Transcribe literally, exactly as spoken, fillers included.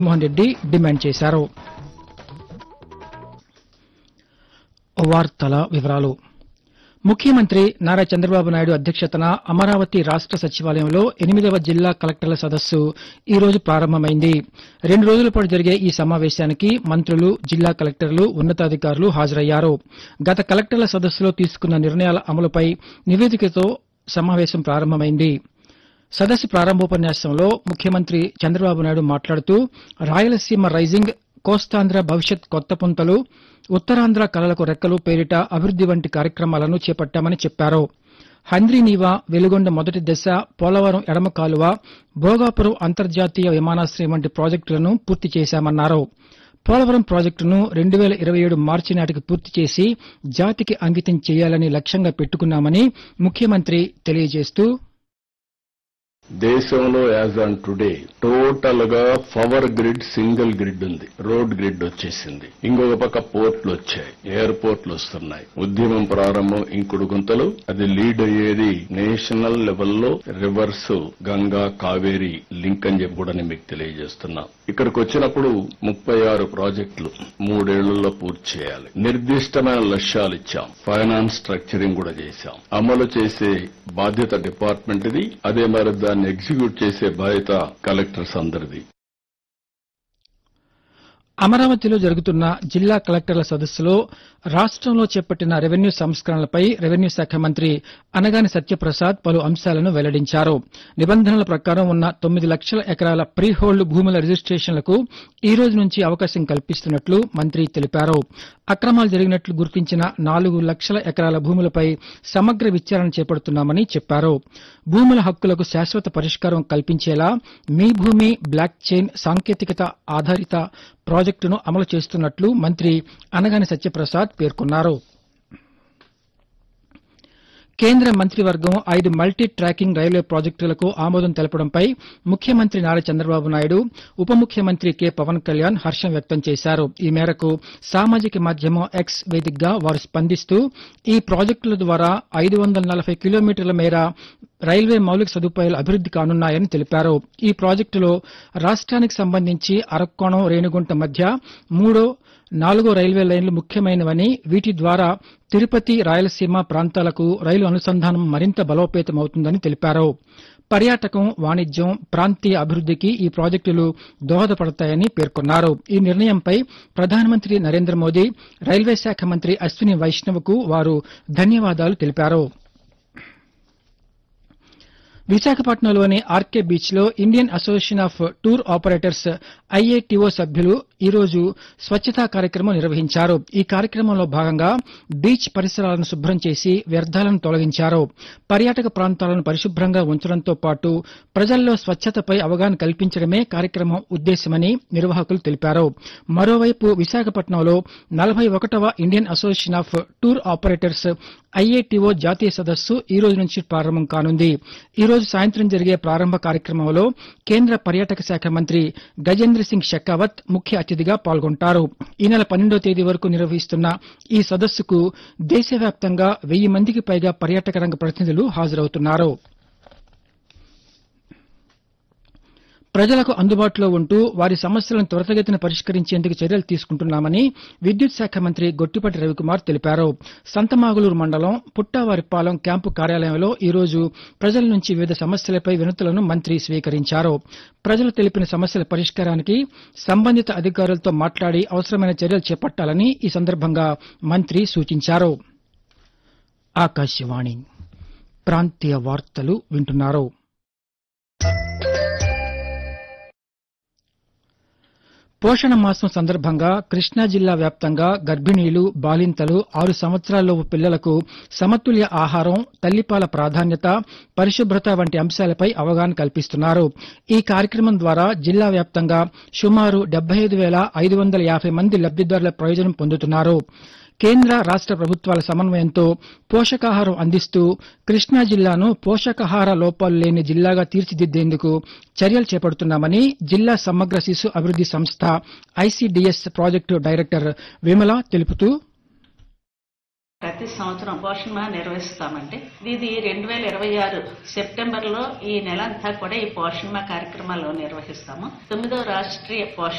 Mohan Reddy demand చేశారు. వార్తల వివరాలు ముఖ్యమంత్రి నారా చంద్రబాబు నాయుడు అధ్యక్షతన అమరావతి రాష్ట సచివాలయంలో ఎనిమిదవ జిల్లా కలెక్టర్ల సదస్సు ఈ రోజు ప్రారంభమైంది. రెండు రోజుల పాటు జరిగే ఈ సమావేశానికి మంత్రులు, జిల్లా కలెక్టర్లు, ఉన్నతాధికారులు హాజరయ్యారు. గత కలెక్టర్ల సదస్సులో తీసుకున్న నిర్ణయాల అమలుపై నివేదికతో సమావేశం ప్రారంభమైంది. సదస్సు ప్రారంభోపన్యాసంలో ముఖ్యమంత్రి చంద్రబాబు నాయుడు మాట్లాడుతూ రాయలసీమ రైజింగ్, కోస్తాంధ్ర భవిష్యత్ కొత్త పుంతలు, ఉత్తరాంధ్ర కలలకు రెక్కలు పేరిట అభివృద్ది వంటి కార్యక్రమాలను చేపట్టామని చెప్పారు. హంద్రీనీవా, వెలుగొండ మొదటి దశ, పోలవరం ఎడమ కాలువ, భోగాపురం అంతర్జాతీయ విమానాశ్రయం వంటి ప్రాజెక్టులను పూర్తి చేశామన్నారు. పోలవరం ప్రాజెక్టును రెండు వేల ఇరవై ఏడు మార్చి నాటికి పూర్తి చేసి జాతికి అంకితం చేయాలని లక్ష్యంగా పెట్టుకున్నామని ముఖ్యమంత్రి తెలియజేస్తూ దేశంలో యాజ్ ఆన్ టుడే టోటల్ గా పవర్ గ్రిడ్ సింగిల్ గ్రిడ్ ఉంది. రోడ్ గ్రిడ్ వచ్చేసింది. ఇంకొక పక్క పోర్ట్లు వచ్చాయి, ఎయిర్పోర్ట్లు వస్తున్నాయి. ఉద్యమం ప్రారంభం ఇంకుడు గుంతలు, అది లీడ్ అయ్యేది నేషనల్ లెవెల్లో రివర్స్ గంగా కావేరీ లింక్ అని చెప్పి కూడా నేను మీకు తెలియజేస్తున్నా. ఇక్కడికి వచ్చినప్పుడు ముప్పై ఆరు ప్రాజెక్టులు మూడేళ్లలో పూర్తి చేయాలి. నిర్దిష్టమైన లక్ష్యాలు ఇచ్చాం. ఫైనాన్స్ స్ట్రక్చరింగ్ కూడా చేశాం. అమలు చేసే బాధ్యత డిపార్ట్మెంట్ ఇది. అదే మరి దాన్ని ఎగ్జిక్యూట్ చేసే బాధ్యత కలెక్టర్స్ అందరిది. అమరావతిలో జరుగుతున్న జిల్లా కలెక్టర్ల సదస్సులో రాష్టంలో చేపట్టిన రెవెన్యూ సంస్కరణలపై రెవెన్యూ శాఖ మంత్రి అనగాని సత్యప్రసాద్ పలు అంశాలను వెల్లడించారు. నిబంధనల ప్రకారం ఉన్న తొమ్మిది లక్షల ఎకరాల ప్రీ హోల్డ్ భూముల రిజిస్టేషన్లకు ఈ రోజు నుంచి అవకాశం కల్పిస్తున్నట్లు మంత్రి తెలిపారు. అక్రమాలు జరిగినట్లు గుర్తించిన నాలుగు లక్షల ఎకరాల భూములపై సమగ్ర విచారణ చేపడుతున్నామని చెప్పారు. భూముల హక్కులకు శాశ్వత పరిష్కారం కల్పించేలా మీ భూమి బ్లాక్ చైన్ సాంకేతికత ఆధారిత ప్రాజెక్టును అమలు చేస్తున్నట్లు మంత్రి అనగాని సత్యప్రసాద్ పేర్కొన్నారు. కేంద్ర మంత్రివర్గం ఐదు మల్టీ ట్రాకింగ్ రైల్వే ప్రాజెక్టులకు ఆమోదం తెలపడంపై ముఖ్యమంత్రి నారా చంద్రబాబు నాయుడు, ఉప ముఖ్యమంత్రి కె పవన్ కళ్యాణ్ హర్షం వ్యక్తం చేశారు. ఈ మేరకు సామాజిక మాధ్యమం ఎక్స్ వేదికగా వారు స్పందిస్తూ ఈ ప్రాజెక్టుల ద్వారా ఐదు వందల నలభై కిలోమీటర్ల మేర రైల్వే మౌలిక సదుపాయాలు అభివృద్ది కానున్నాయని తెలిపారు. ఈ ప్రాజెక్టులో రాష్ట్రానికి సంబంధించి అరక్కోణం, రేణిగుంట మధ్య మూడో, నాలుగో రైల్వే లైన్లు ముఖ్యమైనవని, వీటి ద్వారా తిరుపతి, రాయలసీమ ప్రాంతాలకు రైలు అనుసంధానం మరింత బలోపేతమవుతుందని తెలిపారు. పర్యాటకం, వాణిజ్యం, ప్రాంతీయ అభివృద్దికి ఈ ప్రాజెక్టులు దోహదపడతాయని పేర్కొన్నారు. ఈ నిర్ణయంపై ప్రధానమంత్రి నరేంద్ర మోదీ, రైల్వే శాఖ మంత్రి అశ్విని వైష్ణవ్కు వారు ధన్యవాదాలు తెలిపారు. విశాఖపట్నంలోని ఆర్కే బీచ్ లో Indian association of tour operators IATO సభ్యులు ఈ రోజు స్వచ్ఛతా కార్యక్రమం నిర్వహించారు. ఈ కార్యక్రమంలో భాగంగా బీచ్ పరిసరాలను శుభ్రం చేసి వ్యర్థాలను తొలగించారు. పర్యాటక ప్రాంతాలను పరిశుభ్రంగా ఉంచడంతో పాటు ప్రజల్లో స్వచ్ఛతపై అవగాహన కల్పించడమే కార్యక్రమం ఉద్దేశ్యమని నిర్వాహకులు తెలిపారు. మరోవైపు విశాఖపట్నంలో నలభై ఒకటవ Indian association of tour operators IATO జాతీయ సదస్సు ఈ రోజు నుంచి ప్రారంభం కానుంది. ఈ రోజు సాయంత్రం జరిగే ప్రారంభ కార్యక్రమంలో కేంద్ర పర్యాటక శాఖ మంత్రి గజేంద్ర సింగ్ షెకావత్ ముఖ్య అతిథిగా పాల్గొంటారు. ఈ నెల పన్నెండో తేదీ వరకు నిర్వహిస్తున్న ఈ సదస్సుకు దేశవ్యాప్తంగా వెయ్యి మందికి పైగా పర్యాటక రంగ ప్రతినిధులు హాజరవుతున్నారు. ప్రజలకు అందుబాటులో ఉంటూ వారి సమస్యలను త్వరితగతిన పరిష్కరించేందుకు చర్యలు తీసుకుంటున్నామని విద్యుత్ శాఖ మంత్రి గొట్టిపాటి రవికుమార్ తెలిపారు. సంతమాగులూరు మండలం పుట్టావారిపాలెం క్యాంపు కార్యాలయంలో ఈ రోజు ప్రజల నుంచి వివిధ సమస్యలపై వినతులను మంత్రి స్వీకరించారు. ప్రజలు తెలిపిన సమస్యల పరిష్కారానికి సంబంధిత అధికారులతో మాట్లాడి అవసరమైన చర్యలు చేపట్టాలని ఈ సందర్భంగా మంత్రి సూచించారు. ఆకాశవాణి ప్రాంతీయ వార్తలు వింటున్నారు. పోషణ మాసం సందర్భంగా కృష్ణా జిల్లా వ్యాప్తంగా గర్భిణీలు, బాలింతలు, ఆరు సంవత్సరాల్లోపు పిల్లలకు సమతుల్య ఆహారం, తల్లిపాల ప్రాధాన్యత, పరిశుభ్రత వంటి అంశాలపై అవగాహన కల్పిస్తున్నారు. ఈ కార్యక్రమం ద్వారా జిల్లా వ్యాప్తంగా సుమారు డెబ్బై ఐదు వేల ఐదు వందల యాభై మంది లబ్దిదారుల ప్రయోజనం పొందుతున్నారు. కేంద్ర రాష్ట ప్రభుత్వాల సమన్వయంతో పోషకాహారం అందిస్తూ కృష్ణా జిల్లాను పోషకాహార లోపాలు లేని జిల్లాగా తీర్చిదిద్దేందుకు చర్యలు చేపడుతున్నామని జిల్లా సమగ్ర శిశు అభివృద్ది సంస్థ ఐసీడీఎస్ ప్రాజెక్టు డైరెక్టర్ విమల తెలుపుతూ ప్రతి సంవత్సరం పోషణ మాహ్ నిర్వహిస్తామండి. ఇది రెండు వేల ఇరవై ఆరు సెప్టెంబర్ లో ఈ నెల అంతా కూడా ఈ పోషణ మాహ్ కార్యక్రమాలు నిర్వహిస్తాము. తొమ్మిదో రాష్ట్రీయ పోషణ